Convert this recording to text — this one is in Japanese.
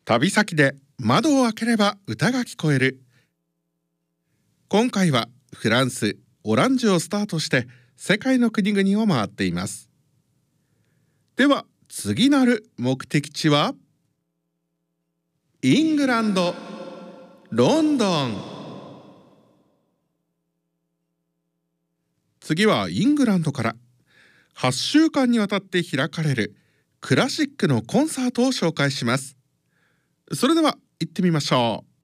旅先で窓を開ければ歌が聞こえる。今回はフランス、オランジュをスタートして世界の国々を回っています。では次なる目的地はイングランド、ロンドン。次はイングランドから8週間にわたって開かれるクラシックのコンサートを紹介します。それでは行ってみましょう。